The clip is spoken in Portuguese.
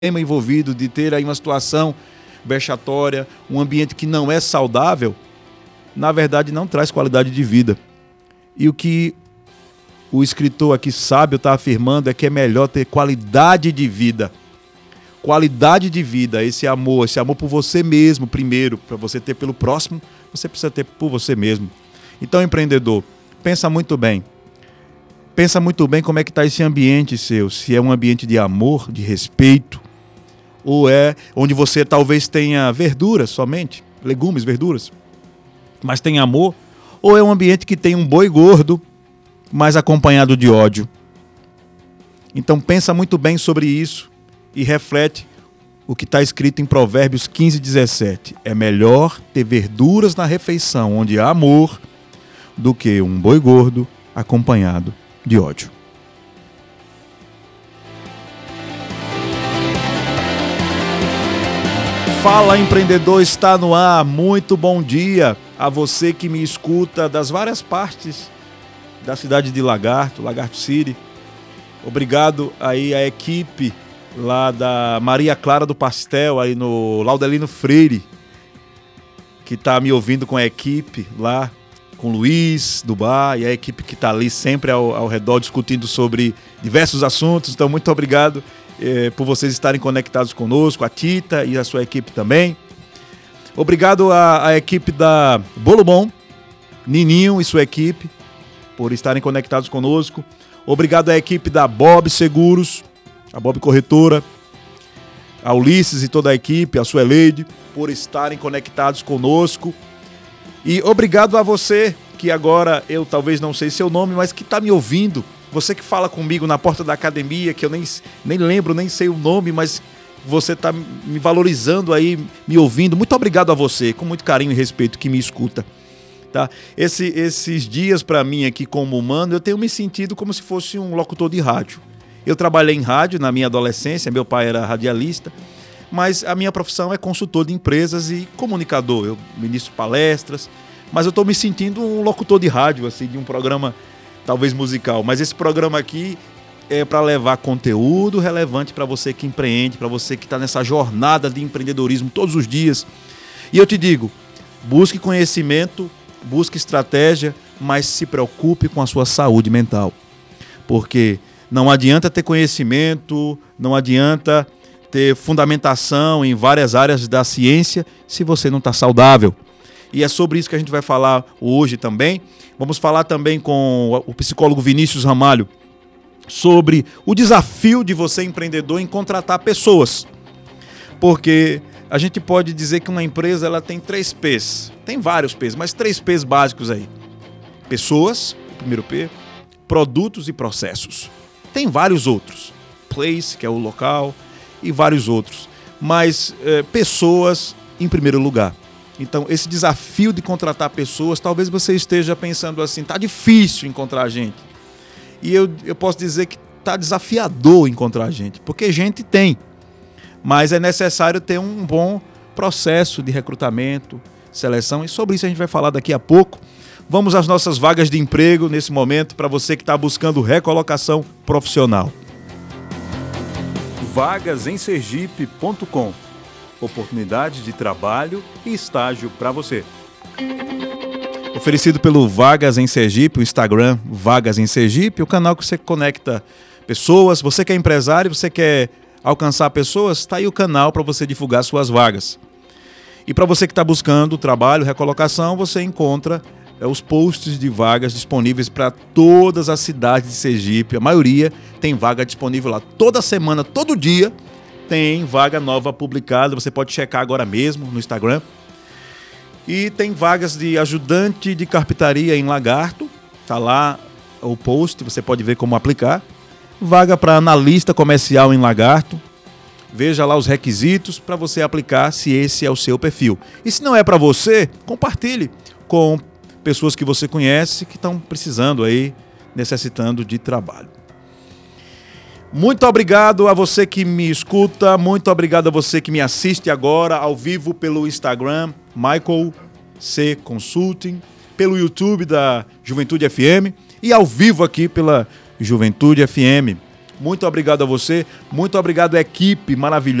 envolvido, de ter aí uma situação vexatória, um ambiente que não é saudável, na verdade não traz qualidade de vida. E o que o escritor aqui sábio está afirmando é que é melhor ter qualidade de vida. Qualidade de vida, esse amor por você mesmo primeiro, para você ter pelo próximo, você precisa ter por você mesmo. Então, empreendedor, pensa muito bem. Pensa muito bem como é que está esse ambiente seu, se é um ambiente de amor, de respeito, ou é onde você talvez tenha verduras somente, legumes, verduras, mas tem amor, ou é um ambiente que tem um boi gordo, mas acompanhado de ódio. Então pensa muito bem sobre isso e reflete o que está escrito em Provérbios 15:17. É melhor ter verduras na refeição onde há amor do que um boi gordo acompanhado de ódio. Fala Empreendedor, está no ar. Muito bom dia a você que me escuta das várias partes da cidade de Lagarto City. Obrigado aí à equipe lá da Maria Clara do Pastel, aí no Laudelino Freire, que está me ouvindo com a equipe lá, com o Luiz do bar e a equipe que está ali sempre ao redor discutindo sobre diversos assuntos. Então, muito obrigado por vocês estarem conectados conosco, a Tita e a sua equipe também. Obrigado à equipe da Bolo Bom, Nininho e sua equipe, por estarem conectados conosco. Obrigado à equipe da Bob Seguros, a Bob Corretora, a Ulisses e toda a equipe, a Sueleide, por estarem conectados conosco. E obrigado a você, que agora eu talvez não sei seu nome, mas que está me ouvindo. Você que fala comigo na porta da academia, que eu nem lembro, nem sei o nome, mas você está me valorizando aí, me ouvindo. Muito obrigado a você, com muito carinho e respeito, que me escuta. Tá? Esses dias para mim aqui como humano, eu tenho me sentido como se fosse um locutor de rádio. Eu trabalhei em rádio na minha adolescência, meu pai era radialista, mas a minha profissão é consultor de empresas e comunicador. Eu ministro palestras, mas eu estou me sentindo um locutor de rádio, assim, de um programa talvez musical. Mas esse programa aqui é para levar conteúdo relevante para você que empreende, para você que está nessa jornada de empreendedorismo todos os dias. E eu te digo, busque conhecimento, busque estratégia, mas se preocupe com a sua saúde mental. Porque não adianta ter conhecimento, não adianta ter fundamentação em várias áreas da ciência se você não está saudável. E é sobre isso que a gente vai falar hoje também. Vamos falar também com o psicólogo Vinícius Ramalho sobre o desafio de você, empreendedor, em contratar pessoas. Porque a gente pode dizer que uma empresa ela tem 3 P's. Tem vários P's, mas 3 P's básicos aí. Pessoas, o primeiro P, produtos e processos. Tem vários outros. Place, que é o local, e vários outros. Mas pessoas em primeiro lugar. Então, esse desafio de contratar pessoas, talvez você esteja pensando assim, tá difícil encontrar gente. E eu posso dizer que tá desafiador encontrar gente, porque gente tem. Mas é necessário ter um bom processo de recrutamento, seleção, e sobre isso a gente vai falar daqui a pouco. Vamos às nossas vagas de emprego nesse momento, para você que está buscando recolocação profissional. Vagasemsergipe.com. Oportunidades de trabalho e estágio para você. Oferecido pelo Vagas em Sergipe, o Instagram Vagas em Sergipe, o canal que você conecta pessoas. Você que é empresário, você quer alcançar pessoas, está aí o canal para você divulgar suas vagas. E para você que está buscando trabalho, recolocação, você encontra os posts de vagas disponíveis para todas as cidades de Sergipe. A maioria tem vaga disponível lá. Toda semana, todo dia, tem vaga nova publicada. Você pode checar agora mesmo no Instagram. E tem vagas de ajudante de carpintaria em Lagarto. Está lá o post, você pode ver como aplicar. Vaga para analista comercial em Lagarto. Veja lá os requisitos para você aplicar se esse é o seu perfil. E se não é para você, compartilhe com pessoas que você conhece que estão precisando aí, necessitando de trabalho. Muito obrigado a você que me escuta, muito obrigado a você que me assiste agora ao vivo pelo Instagram, Michael C. Consulting, pelo YouTube da Juventude FM e ao vivo aqui pela Juventude FM. Muito obrigado a você, muito obrigado, equipe maravilhosa.